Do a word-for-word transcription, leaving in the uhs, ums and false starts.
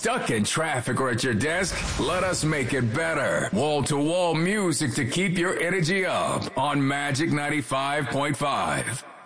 stuck in traffic or at your desk? Let us make it better. Wall-to-wall music to keep your energy up on Magic ninety-five point five.